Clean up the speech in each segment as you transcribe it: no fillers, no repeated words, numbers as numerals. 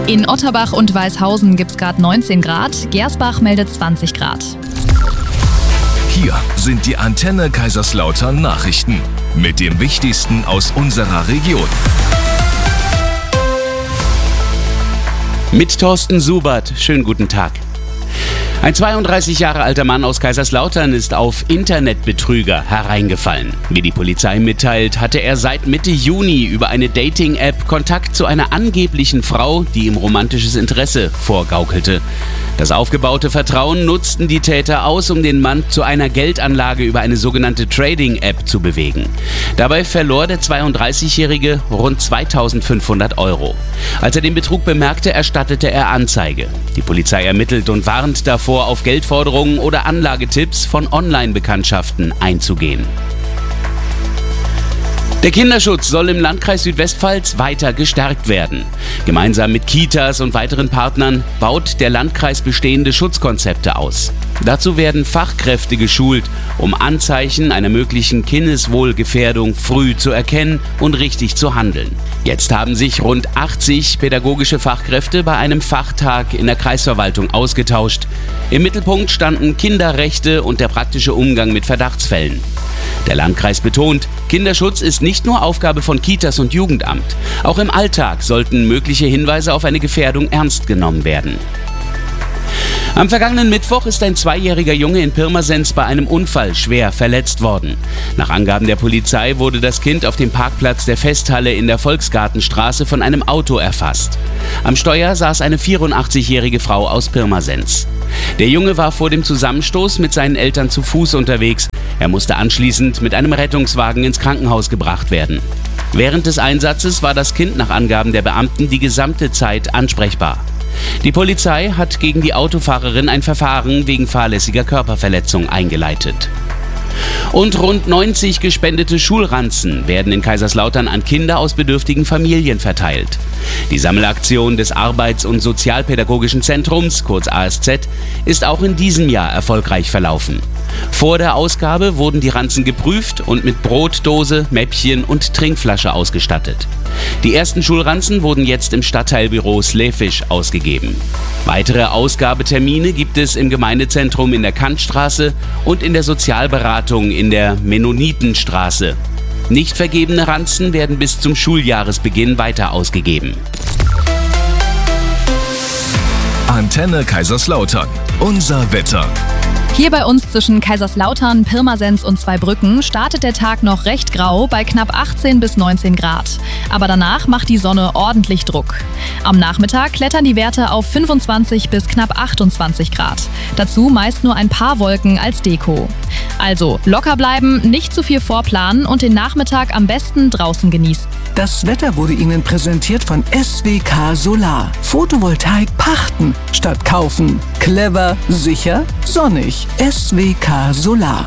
In Otterbach und Weißhausen gibt es gerade 19 Grad, Gersbach meldet 20 Grad. Hier sind die Antenne Kaiserslautern Nachrichten mit dem Wichtigsten aus unserer Region. Mit Thorsten Subert. Schönen guten Tag. Ein 32 Jahre alter Mann aus Kaiserslautern ist auf Internetbetrüger hereingefallen. Wie die Polizei mitteilt, hatte er seit Mitte Juni über eine Dating-App Kontakt zu einer angeblichen Frau, die ihm romantisches Interesse vorgaukelte. Das aufgebaute Vertrauen nutzten die Täter aus, um den Mann zu einer Geldanlage über eine sogenannte Trading-App zu bewegen. Dabei verlor der 32-Jährige rund 2.500 €. Als er den Betrug bemerkte, erstattete er Anzeige. Die Polizei ermittelt und warnt davor, auf Geldforderungen oder Anlagetipps von Online-Bekanntschaften einzugehen. Der Kinderschutz soll im Landkreis Südwestpfalz weiter gestärkt werden. Gemeinsam mit Kitas und weiteren Partnern baut der Landkreis bestehende Schutzkonzepte aus. Dazu werden Fachkräfte geschult, um Anzeichen einer möglichen Kindeswohlgefährdung früh zu erkennen und richtig zu handeln. Jetzt haben sich rund 80 pädagogische Fachkräfte bei einem Fachtag in der Kreisverwaltung ausgetauscht. Im Mittelpunkt standen Kinderrechte und der praktische Umgang mit Verdachtsfällen. Der Landkreis betont, Kinderschutz ist nicht nur Aufgabe von Kitas und Jugendamt. Auch im Alltag sollten mögliche Hinweise auf eine Gefährdung ernst genommen werden. Am vergangenen Mittwoch ist ein 2-jähriger Junge in Pirmasens bei einem Unfall schwer verletzt worden. Nach Angaben der Polizei wurde das Kind auf dem Parkplatz der Festhalle in der Volksgartenstraße von einem Auto erfasst. Am Steuer saß eine 84-jährige Frau aus Pirmasens. Der Junge war vor dem Zusammenstoß mit seinen Eltern zu Fuß unterwegs. Er musste anschließend mit einem Rettungswagen ins Krankenhaus gebracht werden. Während des Einsatzes war das Kind nach Angaben der Beamten die gesamte Zeit ansprechbar. Die Polizei hat gegen die Autofahrerin ein Verfahren wegen fahrlässiger Körperverletzung eingeleitet. Und rund 90 gespendete Schulranzen werden in Kaiserslautern an Kinder aus bedürftigen Familien verteilt. Die Sammelaktion des Arbeits- und Sozialpädagogischen Zentrums, kurz ASZ, ist auch in diesem Jahr erfolgreich verlaufen. Vor der Ausgabe wurden die Ranzen geprüft und mit Brotdose, Mäppchen und Trinkflasche ausgestattet. Die ersten Schulranzen wurden jetzt im Stadtteilbüro Slefisch ausgegeben. Weitere Ausgabetermine gibt es im Gemeindezentrum in der Kantstraße und in der Sozialberatung in der Mennonitenstraße. Nicht vergebene Ranzen werden bis zum Schuljahresbeginn weiter ausgegeben. Antenne Kaiserslautern. Unser Wetter. Hier bei uns zwischen Kaiserslautern, Pirmasens und Zweibrücken startet der Tag noch recht grau bei knapp 18 bis 19 Grad. Aber danach macht die Sonne ordentlich Druck. Am Nachmittag klettern die Werte auf 25 bis knapp 28 Grad. Dazu meist nur ein paar Wolken als Deko. Also locker bleiben, nicht zu viel vorplanen und den Nachmittag am besten draußen genießen. Das Wetter wurde Ihnen präsentiert von SWK Solar. Photovoltaik pachten statt kaufen. Clever, sicher, sonnig. SWK Solar.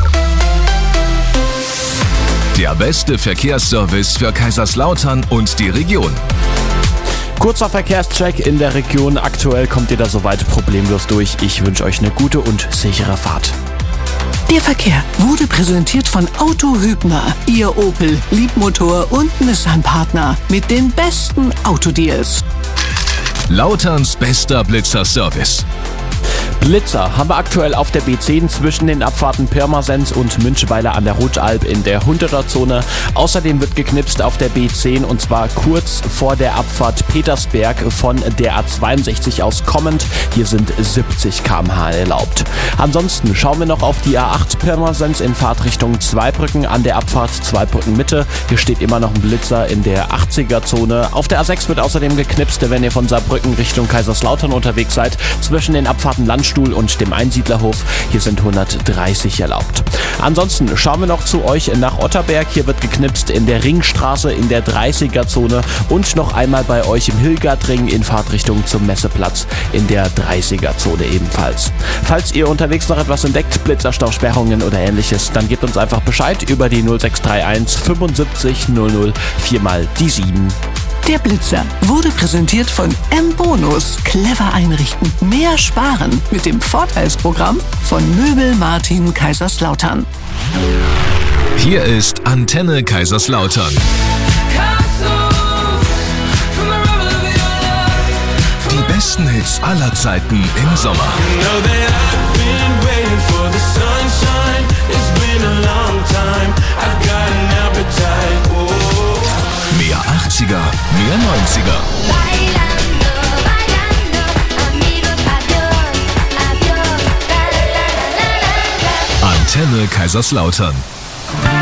Der beste Verkehrsservice für Kaiserslautern und die Region. Kurzer Verkehrscheck in der Region. Aktuell kommt ihr da soweit problemlos durch. Ich wünsche euch eine gute und sichere Fahrt. Der Verkehr wurde präsentiert von Auto Hübner, Ihr Opel, Liebmotor und Nissan-Partner mit den besten Autodeals. Lauterns bester Blitzer-Service. Blitzer haben wir aktuell auf der B10 zwischen den Abfahrten Pirmasens und Münchweiler an der Rutschalb in der 100er-Zone. Außerdem wird geknipst auf der B10 und zwar kurz vor der Abfahrt Petersberg von der A62 aus kommend. Hier sind 70 km/h erlaubt. Ansonsten schauen wir noch auf die A8 Pirmasens in Fahrtrichtung Zweibrücken an der Abfahrt Zweibrücken Mitte. Hier steht immer noch ein Blitzer in der 80er-Zone. Auf der A6 wird außerdem geknipst, wenn ihr von Saarbrücken Richtung Kaiserslautern unterwegs seid, zwischen den Abfahrten Landstuhl und dem Einsiedlerhof. Hier sind 130 erlaubt. Ansonsten schauen wir noch zu euch nach Otterberg. Hier wird geknipst in der Ringstraße in der 30er-Zone und noch einmal bei euch im Hilgardring in Fahrtrichtung zum Messeplatz in der 30er-Zone ebenfalls. Falls ihr unterwegs noch etwas entdeckt, Blitzerstausperrungen oder ähnliches, dann gebt uns einfach Bescheid über die 0631 75 00 4 mal die 7. Der Blitzer wurde präsentiert von M-Bonus. Clever einrichten, mehr sparen mit dem Vorteilsprogramm von Möbel Martin Kaiserslautern. Hier ist Antenne Kaiserslautern. besten Hits aller Zeiten im Sommer. Mehr 80er, mehr 90er. Antenne Kaiserslautern.